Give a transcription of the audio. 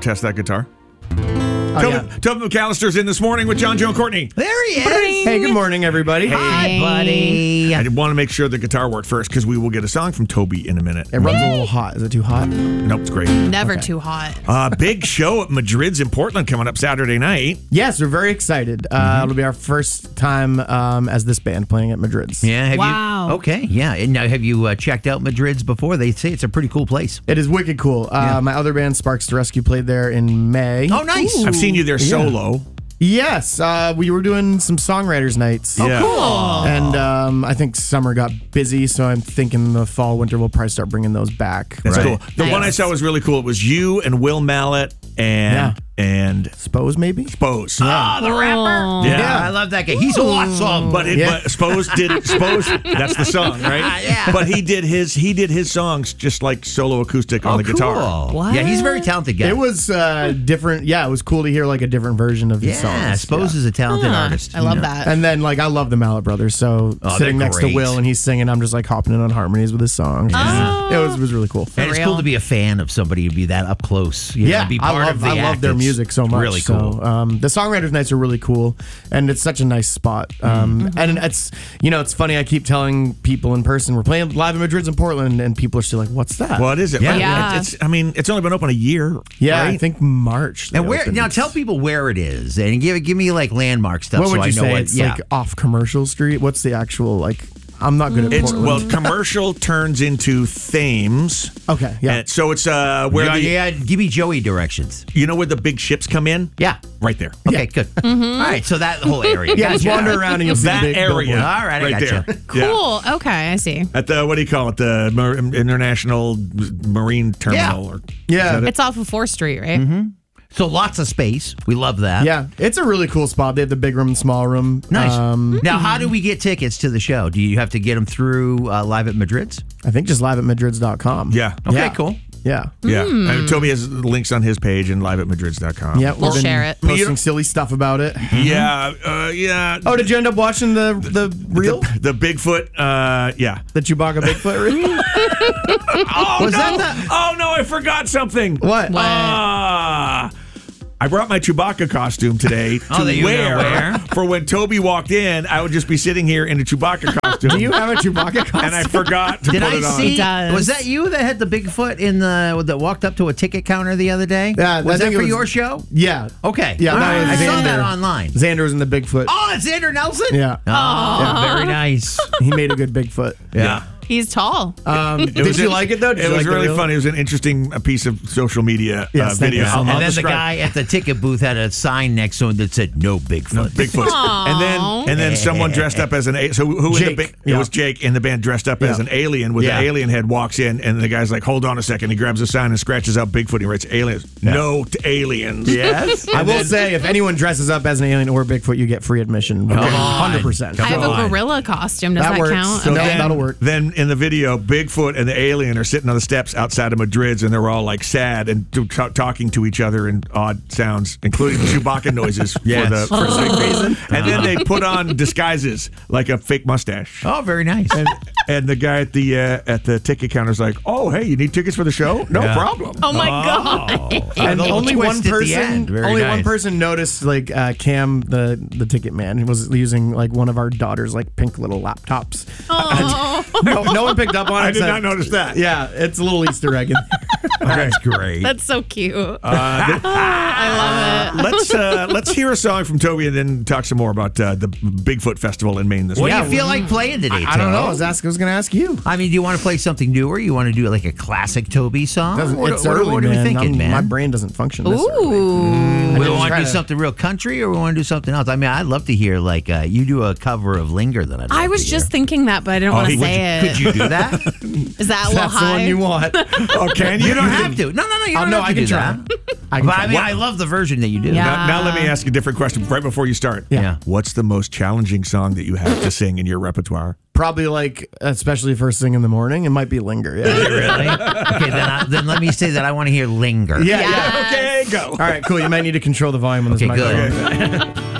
test that guitar? Oh, Toby McAllister's in this morning with John, Joe, and Courtney. There he is. Hey, good morning, everybody. Hi, buddy. I want to make sure the guitar worked first because we will get a song from Toby in a minute. It runs a little hot. Is it too hot? Nope, it's great. Never too hot. Big show at Madrid's in Portland coming up Saturday night. Yes, we're very excited. It'll be our first time as this band playing at Madrid's. Yeah. Wow. Okay. Yeah. And now, have you checked out Madrid's before? They say it's a pretty cool place. It is wicked cool. My other band, Sparks to Rescue, played there in May. Oh, nice. I've seen you there solo. Yes, we were doing some songwriters nights. Yeah. Cool. And I think summer got busy, so I'm thinking the fall, winter, we'll probably start bringing those back. That's Right. cool. The Nice. one I saw was really cool. It was you and Will Mallett and Spose, maybe? Spose. Oh, the rapper. Yeah. I love that guy. He's awesome. But Spose did that's the song, right? Yeah. But he did his songs just like solo acoustic on the guitar. Cool. What? Yeah, he's a very talented guy. It was different. Yeah, it was cool to hear like a different version of his songs. Yeah, Spose is a talented artist. I love you know? that. And then, like, I love the Mallet Brothers, so Oh, sitting they're next to great. Will and he's singing, I'm just like hopping in on harmonies with his songs. It was really cool. And it's real. cool to be a fan of somebody who be that up close. You know, be part of the I love act. their It's music so much. Really cool. So, the songwriters nights are really cool, and it's such a nice spot. And it's it's funny. I keep telling people in person we're playing live in Madrid's in Portland, and people are still like, "What's that?" What is it? Yeah. Well, Yeah. it's only been open a year. Yeah, right? I think March. they And where opened. now? Tell people where it is, and give me like landmark stuff. What so would you I know say? what. It's like off Commercial Street. What's the actual like? I'm not good at It's Portland. commercial turns into Thames. Okay, yeah. And so it's where give me Joey directions. you know where the big ships come in? Yeah. Right there. Okay, good. All right, so that whole area. Yeah, just Gotcha. wander around and you'll see That the big area. billboard. All right, I right gotcha. there. Yeah. Cool. Okay, I see. At the what do you call it? The International Marine Terminal. Yeah. Or, Yeah. is that it? It's off of 4th Street, right? So lots of space. We love that. Yeah, it's a really cool spot. They have the big room and small room. Nice. Now, how do we get tickets to the show? Do you have to get them through Live at Madrid's? I think just live at madrids.com. Yeah. Okay, Yeah. cool. Yeah. Yeah. And Toby has links on his page and liveatmadrids.com. Yeah, We'll we've been share it. Posting silly stuff about it. Yeah. Yeah. Oh, did you end up watching the reel? The Bigfoot. Yeah. The Chewbacca Bigfoot reel? Oh, Was no. that the- Oh, no. I forgot something. What? I brought my Chewbacca costume today to that you were gonna wear? for when Toby walked in. I would just be sitting here in a Chewbacca costume. Do you have a Chewbacca costume? And I forgot to Did put I it on. see? He does. Was that you that had the Bigfoot that walked up to a ticket counter the other day? Yeah, was I that think for it was- your show? Yeah. Okay. Yeah, All that right. was I saw that Xander. online. Xander was in the Bigfoot. Oh, it's Xander Nelson. Yeah. Oh, very nice. He made a good Bigfoot. Yeah. He's tall. Did you like it, though? Did It you was like the really reel? funny. It was an interesting piece of social media Yes, thank video. you so much. And then the describe- guy at the ticket booth had a sign next to him that said "No Bigfoot." Bigfoot. And then someone dressed up as an so who in Jake. the it Yeah. was Jake in the band dressed up as Yeah. an alien with Yeah. an alien head walks in and the guy's like, hold on a second. He grabs a sign and scratches out Bigfoot. He writes aliens. No to aliens. Yes. I will say, if anyone dresses up as an alien or Bigfoot, you get free admission. 100%. I have on. a gorilla costume. Does that, works. count? So Okay. that'll work. Then in the video, Bigfoot and the alien are sitting on the steps outside of Madrid's, and they're all like sad and talking to each other in odd sounds, including Chewbacca noises Yes. for some reason. And then they put on disguises like a fake mustache. Oh, very nice. And the guy at the ticket counter is like, "Oh, hey, you need tickets for the show? No problem." Oh my god. And little only one twist at the person, end. Very only one nice. person noticed. Like Cam, the ticket man, was using like one of our daughter's like pink little laptops. No one picked up on it. I did except- not notice that. Yeah, it's a little Easter egg in there. That's great. That's so cute. I love it. Let's hear a song from Toby and then talk some more about the Bigfoot Festival in Maine this What week. do you feel like playing today? I don't know. Toby? I was going to ask you. I mean, do you want to play something newer? You want to do like a classic Toby song? It's early, what are we man. thinking, man? My brain doesn't function this early. Ooh. We want to try do to- something real country, or we want to do something else. I mean, I'd love to hear like you do a cover of "Linger" that I was just thinking that, but I didn't want to say it. Could you do that? Is that a little That's the high? one you want. Oh, can you? You don't have to. No. You don't no, have I to can do try. that. I can But try. I mean, I love the version that you do. Yeah. Now let me ask a different question right before you start. Yeah. What's the most challenging song that you have to sing in your repertoire? Probably like, especially first thing in the morning, it might be Linger. Yeah. Really? Okay, then let me say that I want to hear "Linger." Yeah. Yes. Okay, go. All right, cool. You might need to control the volume on this Okay, microphone. good.